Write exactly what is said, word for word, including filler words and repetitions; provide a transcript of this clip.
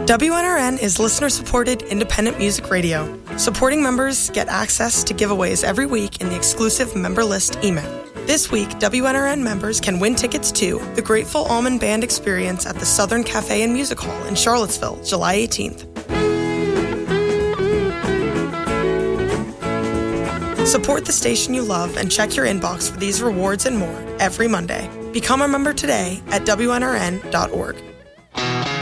W N R N is listener-supported independent music radio. Supporting members get access to giveaways every week in the exclusive member list email. This week, W N R N members can win tickets to the Grateful Almond Band experience at the Southern Cafe and Music Hall in Charlottesville, July eighteenth. Support the station you love and check your inbox for these rewards and more every Monday. Become a member today at W N R N dot org.